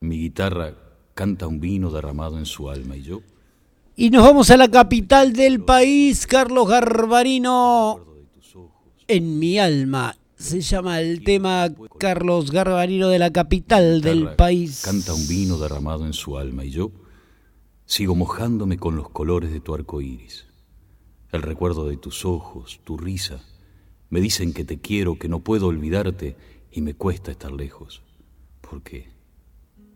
Mi guitarra canta un vino derramado en su alma y yo... Y nos vamos a la capital del país, Carlos Garbarino. En mi alma se llama el tema, Carlos Garbarino, de la capital del país. Canta un vino derramado en su alma y yo sigo mojándome con los colores de tu arco iris. El recuerdo de tus ojos, tu risa, me dicen que te quiero, que no puedo olvidarte y me cuesta estar lejos. Porque